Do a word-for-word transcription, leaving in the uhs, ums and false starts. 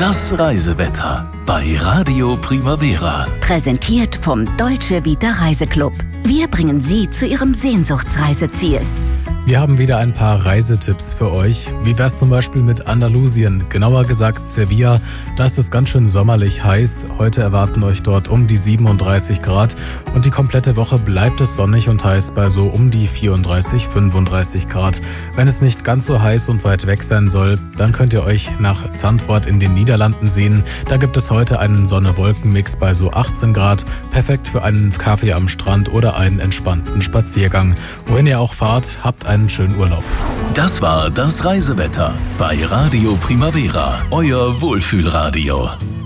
Das Reisewetter bei Radio Primavera. Präsentiert vom Deutsche Vita Reiseclub. Wir bringen Sie zu Ihrem Sehnsuchtsreiseziel. Wir haben wieder ein paar Reisetipps für euch. Wie wär's zum Beispiel mit Andalusien, genauer gesagt Sevilla? Da ist es ganz schön sommerlich heiß. Heute erwarten euch dort um die siebenunddreißig Grad und die komplette Woche bleibt es sonnig und heiß bei so um die vierunddreißig, fünfunddreißig Grad. Wenn es nicht ganz so heiß und weit weg sein soll, dann könnt ihr euch nach Zandvoort in den Niederlanden sehen. Da gibt es heute einen Sonne-Wolken-Mix bei so achtzehn Grad. Perfekt für einen Kaffee am Strand oder einen entspannten Spaziergang. Wohin ihr auch fahrt, habt einen schönen Urlaub. Das war das Reisewetter bei Radio Primavera, euer Wohlfühlradio.